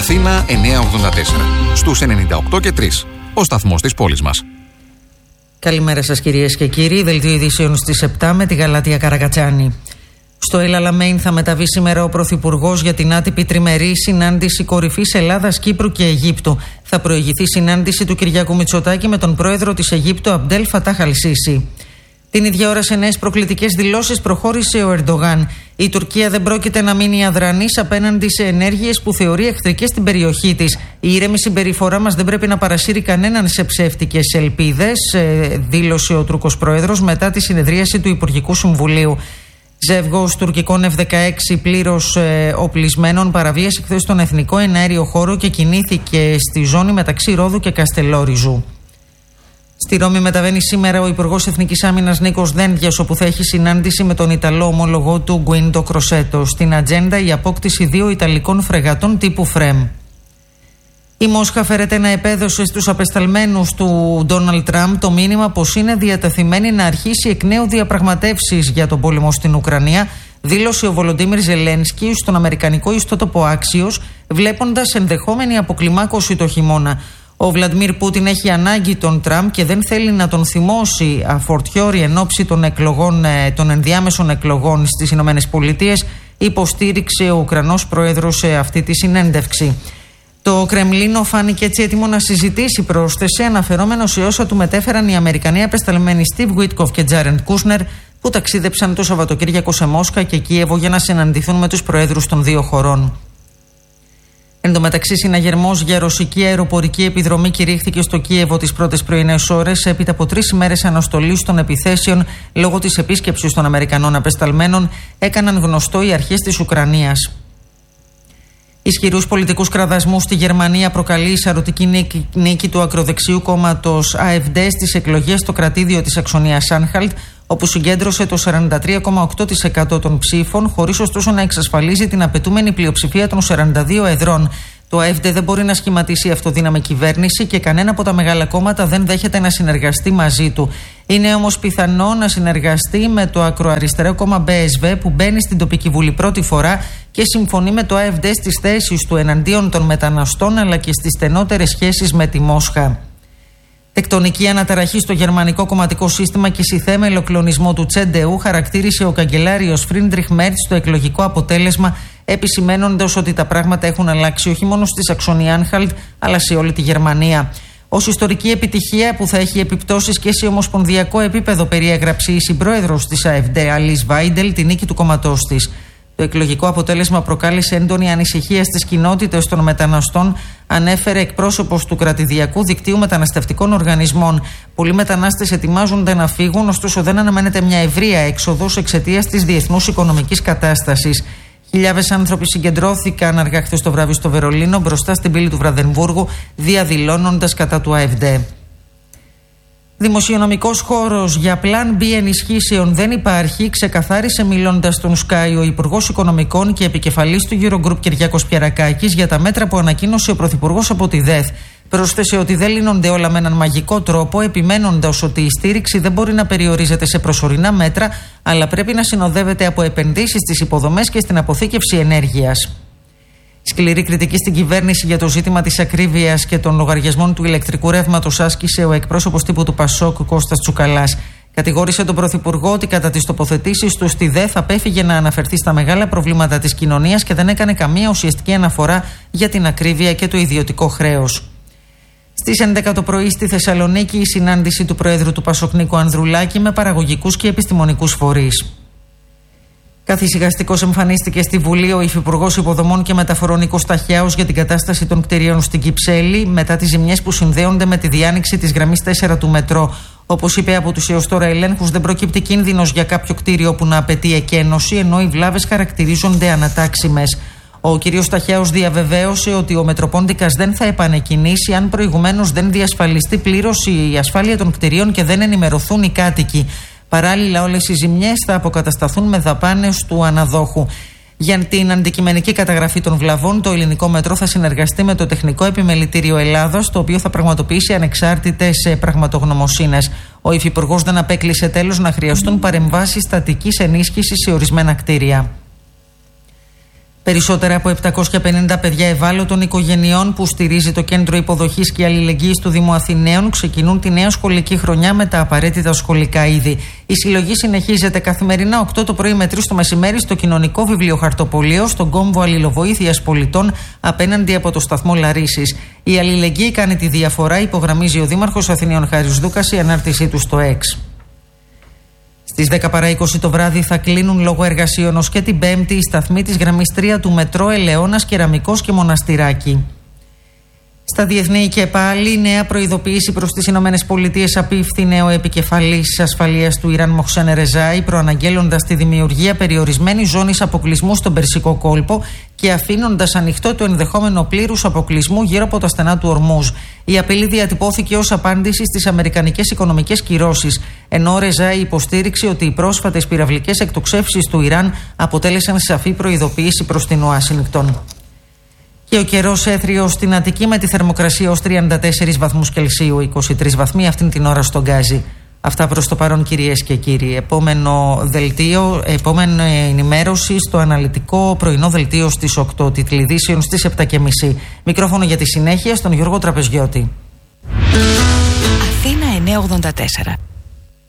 Αθήνα 984. Στους 98 και 3. Ο σταθμός της πόλης μας. Καλημέρα σας κυρίες και κύριοι. Δελτίο ειδήσεων στις 7 με τη Γαλάτια Καρακατσάνη. Στο El Alamein θα μεταβεί σήμερα ο Πρωθυπουργός για την άτυπη τριμερή συνάντηση κορυφής Ελλάδας, Κύπρου και Αιγύπτου. Θα προηγηθεί συνάντηση του Κυριάκου Μητσοτάκη με τον πρόεδρο της Αιγύπτου Αμπντέλ Φατάχ Αλ-Σίσι. Την ίδια ώρα, σε νέες προκλητικές δηλώσεις, προχώρησε ο Ερντογάν. Η Τουρκία δεν πρόκειται να μείνει αδρανής απέναντι σε ενέργειες που θεωρεί εχθρικές στην περιοχή της. Η ήρεμη συμπεριφορά μας δεν πρέπει να παρασύρει κανέναν σε ψεύτικες ελπίδες, δήλωσε ο Τούρκος πρόεδρος μετά τη συνεδρίαση του Υπουργικού Συμβουλίου. Ζεύγος τουρκικών F-16 πλήρως οπλισμένων παραβίασε χθες τον εθνικό εναέριο χώρο και κινήθηκε στη ζώνη μεταξύ Ρόδου και Καστελόριζου. Στη Ρώμη μεταβαίνει σήμερα ο Υπουργός Εθνικής Άμυνας Νίκος Δένδιας, όπου θα έχει συνάντηση με τον Ιταλό ομόλογο του Γκουίντο Κροσέτο. Στην ατζέντα η απόκτηση 2 Ιταλικών φρεγατών τύπου Φρέμ. Η Μόσχα φέρεται να επέδωσε στους απεσταλμένους του Ντόναλντ Τραμπ το μήνυμα πως είναι διατεθειμένη να αρχίσει εκ νέου διαπραγματεύσεις για τον πόλεμο στην Ουκρανία, δήλωσε ο Βολοντίμιρ Ζελένσκι στον αμερικανικό ιστότοπο Axios, βλέποντας ενδεχόμενη αποκλιμάκωση το χειμώνα. Ο Βλαντιμίρ Πούτιν έχει ανάγκη τον Τραμπ και δεν θέλει να τον θυμώσει αφορτιόρι εν ώψη των ενδιάμεσων εκλογών στις ΗΠΑ, υποστήριξε ο Ουκρανός πρόεδρος σε αυτή τη συνέντευξη. Το Κρεμλίνο φάνηκε έτσι έτοιμο να συζητήσει, πρόσθεσε, αναφερόμενο σε όσα του μετέφεραν οι Αμερικανοί απεσταλμένοι Στιβ Γουίτκοφ και Τζάρεντ Κούσνερ, που ταξίδεψαν το Σαββατοκύριακο σε Μόσχα και Κίεβο για να συναντηθούν με τους προέδρους των δύο χωρών. Εν τω μεταξύ, συναγερμός για ρωσική αεροπορική επιδρομή κηρύχθηκε στο Κίεβο τις πρώτες πρωινές ώρες, έπειτα από 3 ημέρες αναστολής των επιθέσεων λόγω της επίσκεψης των Αμερικανών απεσταλμένων, έκαναν γνωστό οι αρχές της Ουκρανίας. Ισχυρούς πολιτικούς κραδασμούς στη Γερμανία προκαλεί η σαρωτική νίκη του ακροδεξιού κόμματος AfD στις εκλογές στο κρατήδιο της Αξονίας Άνχαλτ, όπου συγκέντρωσε το 43,8% των ψήφων, χωρίς ωστόσο να εξασφαλίζει την απαιτούμενη πλειοψηφία των 42 εδρών. Το AfD δεν μπορεί να σχηματίσει αυτοδύναμη κυβέρνηση και κανένα από τα μεγάλα κόμματα δεν δέχεται να συνεργαστεί μαζί του. Είναι όμως πιθανό να συνεργαστεί με το ακροαριστερό κόμμα BSV, που μπαίνει στην τοπική βουλή πρώτη φορά και συμφωνεί με το AfD στις θέσεις του εναντίον των μεταναστών αλλά και στις στενότερες σχέσεις με τη Μόσχα. Τεκτονική αναταραχή στο γερμανικό κομματικό σύστημα και συθέμελο κλονισμό του CDU χαρακτήρισε ο καγκελάριος Φρίντριχ Μέρτς το εκλογικό αποτέλεσμα, επισημένοντας ότι τα πράγματα έχουν αλλάξει όχι μόνο στη Σαξονία Άνχαλτ αλλά σε όλη τη Γερμανία. Ως ιστορική επιτυχία που θα έχει επιπτώσεις και σε ομοσπονδιακό επίπεδο, περιέγραψε η συμπρόεδρος της AfD, Alice Weidel, τη νίκη του κόμματός της. Το εκλογικό αποτέλεσμα προκάλεσε έντονη ανησυχία στις κοινότητες των μεταναστών, ανέφερε εκπρόσωπος του κρατηδιακού δικτύου μεταναστευτικών οργανισμών. Πολλοί μετανάστες ετοιμάζονται να φύγουν, ωστόσο δεν αναμένεται μια ευρεία έξοδος εξαιτίας της διεθνούς οικονομικής κατάστασης. Χιλιάδες άνθρωποι συγκεντρώθηκαν αργά χθες το βράδυ στο Βερολίνο, μπροστά στην πύλη του Βραδεμβούργου, διαδηλώνοντας κατά του AfD. Δημοσιονομικός χώρος για πλάν B ενισχύσεων δεν υπάρχει, ξεκαθάρισε μιλώντας στον Sky ο Υπουργός Οικονομικών και επικεφαλής του Eurogroup Κυριάκος Πιερακάκης για τα μέτρα που ανακοίνωσε ο Πρωθυπουργός από τη ΔΕΘ. Πρόσθεσε ότι δεν λύνονται όλα με έναν μαγικό τρόπο, επιμένοντας ότι η στήριξη δεν μπορεί να περιορίζεται σε προσωρινά μέτρα, αλλά πρέπει να συνοδεύεται από επενδύσεις στις υποδομές και στην αποθήκευση ενέργειας. Σκληρή κριτική στην κυβέρνηση για το ζήτημα της ακρίβειας και των λογαριασμών του ηλεκτρικού ρεύματος άσκησε ο εκπρόσωπος τύπου του Πασόκ, Κώστας Τσουκαλάς. Κατηγόρησε τον Πρωθυπουργό ότι κατά τις τοποθετήσεις του στη ΔΕΘ απέφυγε να αναφερθεί στα μεγάλα προβλήματα της κοινωνίας και δεν έκανε καμία ουσιαστική αναφορά για την ακρίβεια και το ιδιωτικό χρέος. Στις 11 το πρωί στη Θεσσαλονίκη η συνάντηση του Προέδρου του Πασόκ Νίκου Ανδρουλάκη με παραγωγικούς και επιστημονικούς φορείς. Καθησυχαστικός εμφανίστηκε στη Βουλή ο Υφυπουργός Υποδομών και Μεταφορών Νίκος Ταχιάος για την κατάσταση των κτηρίων στην Κυψέλη μετά τις ζημιές που συνδέονται με τη διάνοιξη της γραμμής 4 του μετρό. Όπως είπε, από τους έως τώρα ελέγχους δεν προκύπτει κίνδυνος για κάποιο κτίριο που να απαιτεί εκένωση, ενώ οι βλάβες χαρακτηρίζονται ανατάξιμες. Ο κ. Ταχιάος διαβεβαίωσε ότι ο Μετροπόντικας δεν θα επανεκκινήσει αν προηγουμένως δεν διασφαλιστεί πλήρως η ασφάλεια των κτηρίων και δεν ενημερωθούν οι κάτοικοι. Παράλληλα, όλες οι ζημιές θα αποκατασταθούν με δαπάνες του αναδόχου. Για την αντικειμενική καταγραφή των βλαβών, το ελληνικό μετρό θα συνεργαστεί με το Τεχνικό Επιμελητήριο Ελλάδας, το οποίο θα πραγματοποιήσει ανεξάρτητες πραγματογνωμοσύνες. Ο Υφυπουργός δεν απέκλεισε τέλος να χρειαστούν παρεμβάσεις στατικής ενίσχυσης σε ορισμένα κτίρια. Περισσότερα από 750 παιδιά ευάλωτων οικογενειών που στηρίζει το Κέντρο Υποδοχής και Αλληλεγγύης του Δήμου Αθηναίων ξεκινούν τη νέα σχολική χρονιά με τα απαραίτητα σχολικά είδη. Η συλλογή συνεχίζεται καθημερινά 8 το πρωί με 3 το μεσημέρι στο κοινωνικό βιβλιοχαρτοπωλείο στον κόμβο Αλληλοβοήθειας Πολιτών απέναντι από το σταθμό Λαρίσης. Η αλληλεγγύη κάνει τη διαφορά, υπογραμμίζει ο Δήμαρχος Αθηναίων Χάρης Δούκας, η ανάρτησή του στο X. Στις 10 παρά 20 το βράδυ θα κλείνουν λόγω εργασίων ως και την Πέμπτη οι σταθμοί της γραμμής 3 του Μετρό Ελαιώνας, Κεραμικός και Μοναστηράκι. Στα διεθνή και πάλι νέα προειδοποίηση προς τις ΗΠΑ απίφθινε ο επικεφαλής ασφαλείας του Ιράν Μοχσέν Ρεζάι, προαναγγέλλοντας τη δημιουργία περιορισμένης ζώνης αποκλεισμού στον Περσικό κόλπο και αφήνοντας ανοιχτό το ενδεχόμενο πλήρους αποκλεισμού γύρω από τα στενά του Ορμούζ. Η απειλή διατυπώθηκε ως απάντηση στις αμερικανικές οικονομικές κυρώσεις, ενώ ο Ρεζάι υποστήριξε ότι οι πρόσφατες πυραυλικές εκτοξεύσεις του Ιράν αποτέλεσαν σαφή προειδοποίηση προς την Ουάσιγκτον. Και ο καιρός έθριος στην Αττική με τη θερμοκρασία ως 34 βαθμούς Κελσίου, 23 βαθμοί αυτήν την ώρα στον Γκάζι. Αυτά προς το παρόν, κυρίες και κύριοι. Επόμενη ενημέρωση στο αναλυτικό πρωινό δελτίο στις 8, τίτλοι ειδήσεων στις 7.30. Μικρόφωνο για τη συνέχεια στον Γιώργο Τραπεζιώτη. Αθήνα 984.